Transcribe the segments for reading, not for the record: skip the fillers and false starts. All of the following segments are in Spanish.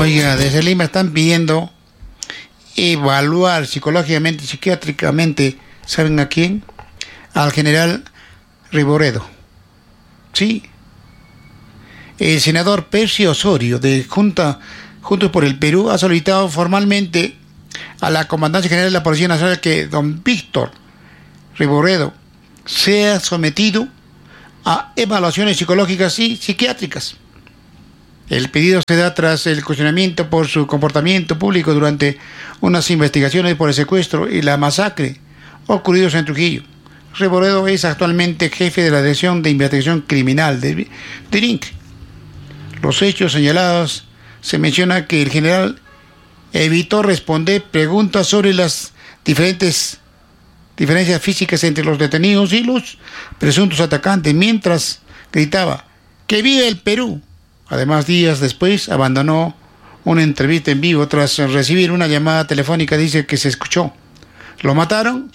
Oiga, desde Lima están pidiendo evaluar psicológicamente y psiquiátricamente, ¿saben a quién? Al general Riboredo. Sí. El senador Percy Osorio de Juntos por el Perú ha solicitado formalmente a la Comandancia General de la Policía Nacional que don Víctor Riboredo sea sometido a evaluaciones psicológicas y psiquiátricas. El pedido se da tras el cuestionamiento por su comportamiento público durante unas investigaciones por el secuestro y la masacre ocurridos en Trujillo. Riboredo es actualmente jefe de la Dirección de Investigación Criminal de INCRI. Los hechos señalados se menciona que el general evitó responder preguntas sobre las diferencias físicas entre los detenidos y los presuntos atacantes, mientras gritaba ¡que vive el Perú! Además, días después abandonó una entrevista en vivo tras recibir una llamada telefónica. Dice que se escuchó. ¿Lo mataron?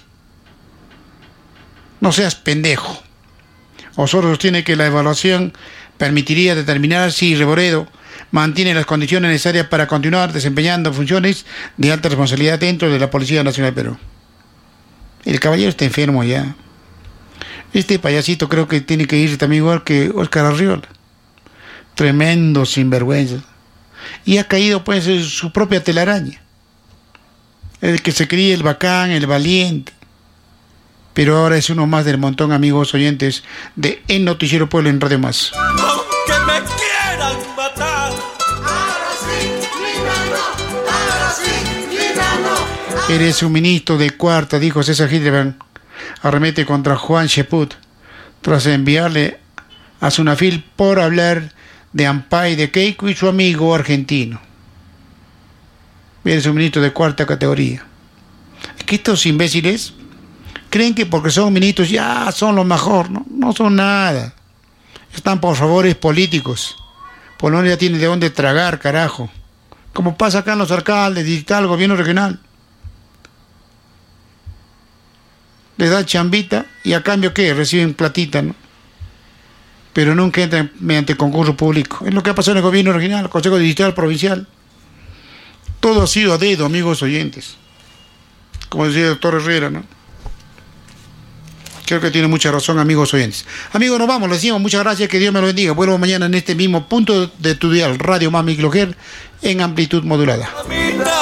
No seas pendejo. Osorio sostiene que la evaluación permitiría determinar si Riboredo mantiene las condiciones necesarias para continuar desempeñando funciones de alta responsabilidad dentro de la Policía Nacional del Perú. El caballero está enfermo ya. Este payasito creo que tiene que ir también igual que Óscar Arriola. Tremendo sinvergüenza. Y ha caído pues en su propia telaraña. El que se creía el bacán, el valiente. Pero ahora es uno más del montón, amigos oyentes, de El Noticiero Pueblo en Radio Más. Aunque me quieran matar. Ahora sí, ahora sí, Eres un ministro de cuarta, dijo César Hildebrand. Arremete contra Juan Cheput tras enviarle a Sunafil por hablar de Ampay, de Keiko y su amigo argentino. Eres un ministro de cuarta categoría. Es que estos imbéciles creen que porque son ministros ya son lo mejor. No son nada. Están por favores políticos. Polonia tiene de dónde tragar, carajo. Como pasa acá en los alcaldes, digital, gobierno regional. Les da chambita y a cambio ¿qué? Reciben platita, ¿no? Pero nunca entran mediante concurso público. Es lo que ha pasado en el gobierno regional, el Consejo Digital Provincial. Todo ha sido a dedo, amigos oyentes. Como decía el doctor Herrera, ¿no? Creo que tiene mucha razón, amigos oyentes. Amigos, nos vamos, les decimos muchas gracias, que Dios me lo bendiga. Vuelvo mañana en este mismo punto de tu dial, Radio Más Microger, en amplitud modulada.